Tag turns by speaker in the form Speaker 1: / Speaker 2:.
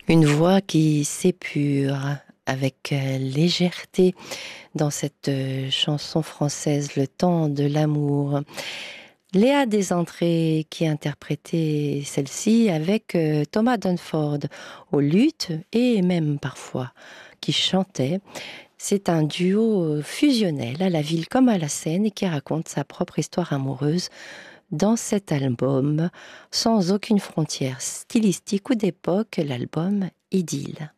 Speaker 1: Une voix qui s'épure avec légèreté dans cette chanson française Le temps de l'amour. Léa Desentrées qui interprétait celle-ci avec Thomas Dunford au luth et même parfois qui chantait. C'est un duo fusionnel à la ville comme à la scène et qui raconte sa propre histoire amoureuse dans cet album, sans aucune frontière stylistique ou d'époque, l'album Idylle.